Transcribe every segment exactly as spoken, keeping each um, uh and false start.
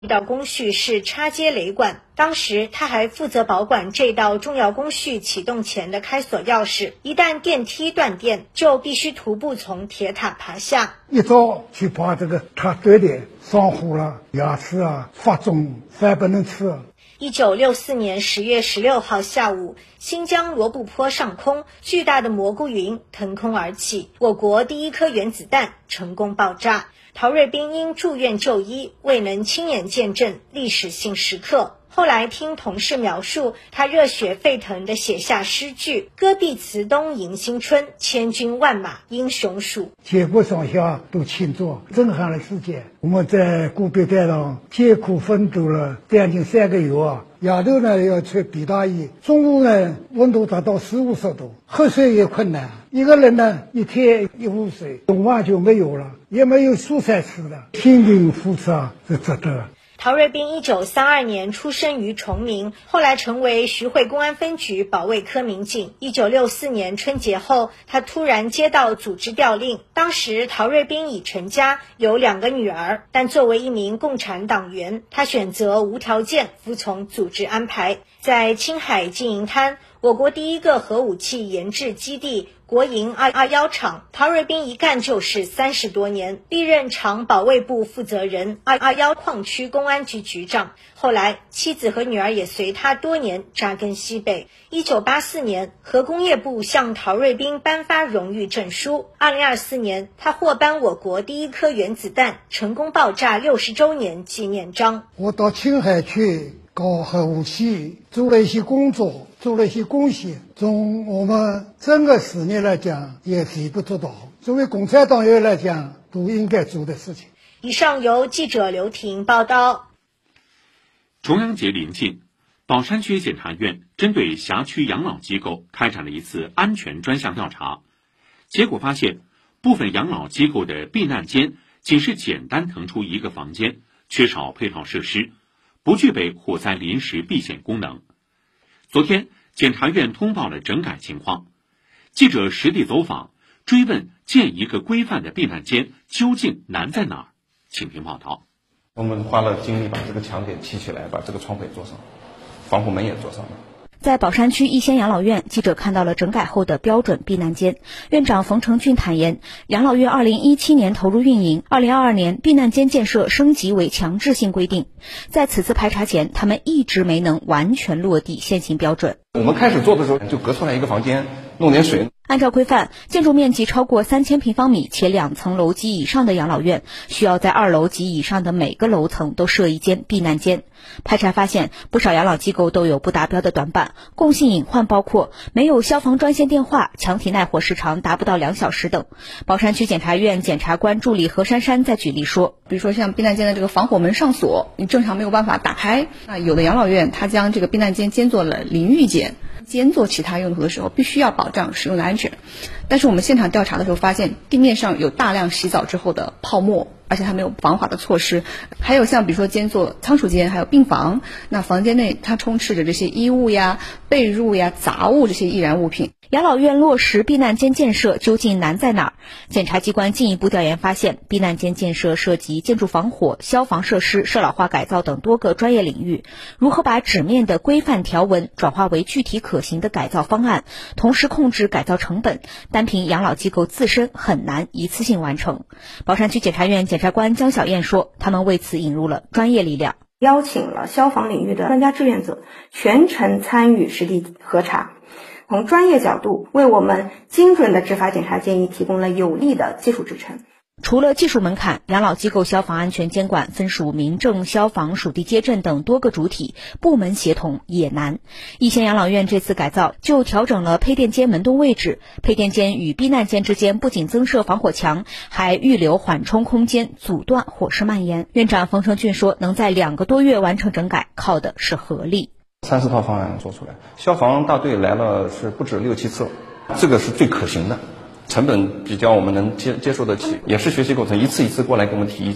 一道工序是插接雷管，当时他还负责保管这道重要工序启动前的开锁钥匙，一旦电梯断电，就必须徒步从铁塔爬下。 一早就把这个塔断电，上火了，牙齿啊发肿，饭不能吃。 一九六四年十月十六号下午，新疆罗布泊上空，巨大的蘑菇云腾空而起，我国第一颗原子弹成功爆炸。陶瑞斌因住院就医，未能亲眼见证历史性时刻。后来听同事描述，他热血沸腾地写下诗句：戈壁词东迎新春，千军万马英雄属。 全国上下都庆祝，震撼了世界。我们在戈壁滩上艰苦奋斗了将近三个月啊，夜头呢要穿皮大衣，中午呢温度达到十五摄度，喝水也困难。一个人呢一天一壶水，中晚就没有了，也没有蔬菜吃的，拼命付出啊，是值得。 陶瑞斌一九三二年出生于崇明，后来成为徐汇公安分局保卫科民警。一九六四年春节后，他突然接到组织调令。当时陶瑞斌已成家，有两个女儿，但作为一名共产党员，他选择无条件服从组织安排。在青海金银滩，我国第一个核武器研制基地国营二二一厂，陶瑞斌一干就是三十多年，历任厂保卫部负责人、二二一矿区公安局局长。后来妻子和女儿也随他多年扎根西北。一九八四年，核工业部向陶瑞斌颁发荣誉证书。二零二四年，他获颁我国第一颗原子弹成功爆炸六十周年纪念章。 我到青海去搞核武器，做了一些工作，做了一些贡献。从我们整个事业来讲，也微不足道。作为共产党员来讲，都应该做的事情。 以上由记者刘婷报道。 重阳节临近，宝山区检察院针对辖区养老机构开展了一次安全专项调查，结果发现，部分养老机构的避难间仅是简单腾出一个房间，缺少配套设施，不具备火灾临时避险功能。昨天，检察院通报了整改情况，记者实地走访，追问建一个规范的避难间究竟难在哪儿？请听报道。 我们花了精力把这个墙点砌起来，把这个窗扉做上，防火门也做上了。 在宝山区逸仙养老院，记者看到了整改后的标准避难间。院长冯成俊坦言，养老院二零一七年投入运营，二零二二年避难间建设升级为强制性规定。在此次排查前，他们一直没能完全落地现行标准。 我们开始做的时候就隔出来一个房间，弄点水。 按照规范，建筑面积超过三千平方米且两层楼及以上的养老院，需要在二楼及以上的每个楼层都设一间避难间。排查发现，不少养老机构都有不达标的短板，共性隐患包括没有消防专线电话、墙体耐火时长达不到两小时等。宝山区检察院检察官助理何珊珊在举例说， 比如说像避难间的这个防火门上锁，你正常没有办法打开。那有的养老院它将这个避难间兼做了淋浴间，兼做其他用途的时候，必须要保障使用的安全。但是我们现场调查的时候发现，地面上有大量洗澡之后的泡沫，而且它没有防滑的措施。还有像比如说兼做仓储间，还有病房，那房间内它充斥着这些衣物呀、被褥呀、杂物这些易燃物品。 养老院落实避难间建设究竟难在哪儿？检察机关进一步调研发现，避难间建设涉及建筑防火、消防设施、社老化改造等多个专业领域。如何把纸面的规范条文转化为具体可行的改造方案，同时控制改造成本，单凭养老机构自身很难一次性完成。宝山区检察院检察官江小燕说，他们为此引入了专业力量， 邀请了消防领域的专家志愿者全程参与实地核查，从专业角度为我们精准的执法检查建议提供了有力的技术支撑。 除了技术门槛，养老机构消防安全监管分属民政、消防、属地接镇等多个主体，部门协同也难。逸仙养老院这次改造就调整了配电间门洞位置，配电间与避难间之间不仅增设防火墙，还预留缓冲空间，阻断火势蔓延。院长冯成俊说，能在两个多月完成整改，靠的是合力。 三四套方案做出来，消防大队来了是不止六七次，这个是最可行的。成本比较我们能接接受得起，也是学习过程，一次一次过来给我们提意见，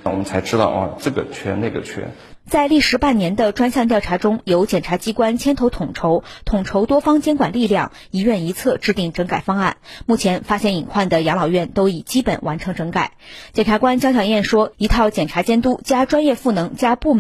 我们才知道哦，这个缺那个缺。 在历时半年的专项调查中，由检察机关牵头统筹，统筹多方监管力量，一院一策制定整改方案。目前发现隐患的养老院都已基本完成整改。检察官江小燕说，一套检察监督加专业赋能加部门